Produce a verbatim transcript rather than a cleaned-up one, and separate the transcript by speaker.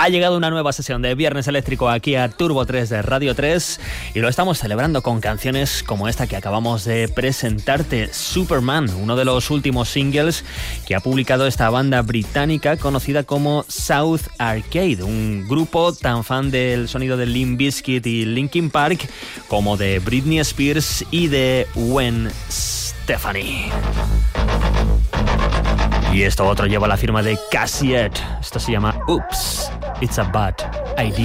Speaker 1: Ha llegado una nueva sesión de Viernes Eléctrico aquí a Turbo tres de Radio tres y lo estamos celebrando con canciones como esta que acabamos de presentarte, Superman, uno de los últimos singles que ha publicado esta banda británica conocida como South Arcade, un grupo tan fan del sonido de Limp Bizkit y Linkin Park como de Britney Spears y de Gwen Stefani. Y esto otro lleva la firma de Cassiette. Esto se llama Oops, It's a Bad Idea.